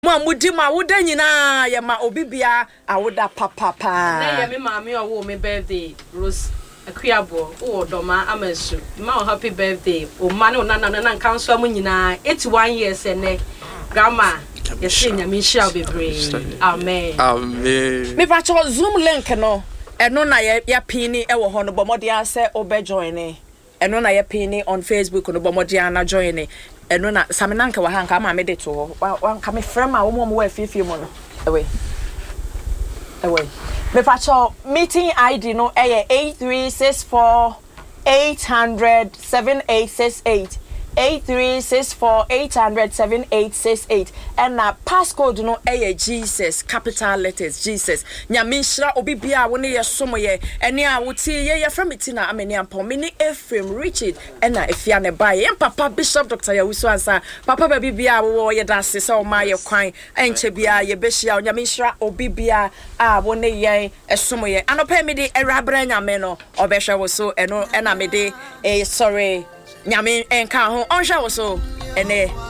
Mo amudi ma woda nyina ye ma obibia awoda papa pa. Na ye me maami owo me birthday Rose Akuabo o doma amansu. Ma happy birthday. O ma no na nka nso am nyina 81 years ene. Grandma yes nyame hia bebre. Amen. Amen. Me pa cho Zoom link no. Eno na ya pini e wo ho no bomodia se obe join ni. Eno na ya pini on Facebook no bomodia na join ni. Eno na saminanka wa hanka ma me de to ho. Wan ka me frem a wo mo wa fifie mo no. Ewe. Me pa cho meeting ID no 8364 800 7868. 8364 800 7868 and na passcode no Jesus capital letters Jesus nyamishra obibia woni ye somo ye ene a wuti ye from itina ameni ampo mini Ephraim Richard and na efia ne bae en papa Bishop Dr. Yawusu ansa papa ba bibia wo ye dase se o ma ye kwan enche bia ye behia nyamishra obibia a woni ye esomo ye anopa me de erabra nyame no obehwe wo so eno na me de sorry Nyame enka ho onhwa wo so ene